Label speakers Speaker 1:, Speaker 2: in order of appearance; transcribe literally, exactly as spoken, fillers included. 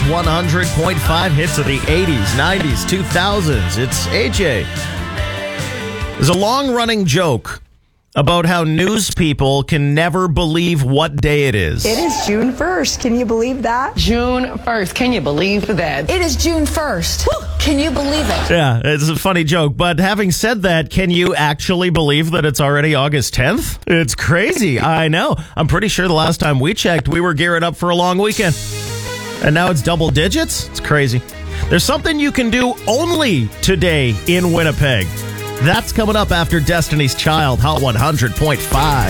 Speaker 1: one hundred point five hits of the eighties, nineties, two thousands. It's A J. There's a long-running joke about how news people can never believe what day it is.
Speaker 2: It is June first. Can you believe that?
Speaker 3: June first. Can you believe that?
Speaker 4: It is June first. Woo! Can you believe it?
Speaker 1: Yeah, it's a funny joke. But having said that, can you actually believe that it's already August tenth? It's crazy. I know. I'm pretty sure the last time we checked, we were gearing up for a long weekend. And now it's double digits? It's crazy. There's something you can do only today in Winnipeg. That's coming up after Destiny's Child, Hot one hundred point five.